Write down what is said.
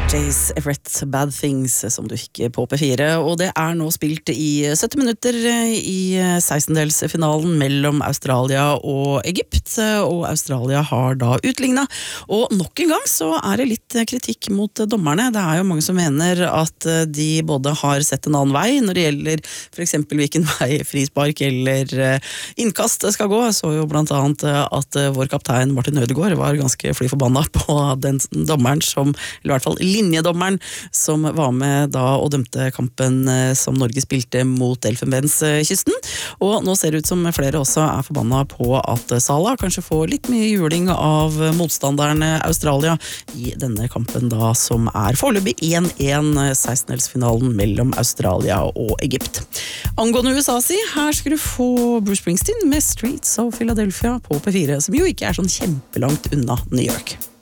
Chase Everett Bad Things som du fikk på P4, og det nå spilt i 70 minutter i 16-delsfinalen mellom Australia og Egypt, og Australia har da utlignet, og nok en gang så det litt kritikk mot dommerne. Det jo mange som mener at de både har sett en annen vei når det gjelder for eksempel hvilken vei frispark eller innkast skal gå. Jeg så jo blant annet at vår kaptein Martin Ødegaard var ganske fly forbanna på den dommeren som, eller i hvert fall linjedommeren som var med da og dømte kampen som Norge spilte mot Elfenbenskysten. Og nå ser det ut som flere også forbanna på at Salah kanskje får litt mye juling av motstanderen Australia i denne kampen da som foreløpig 1-1 16-delsfinalen mellom Australia og Egypt. Angående USA her skal du få Bruce Springsteen med Streets of Philadelphia på P4, som jo ikke sånn kjempelangt unna New York.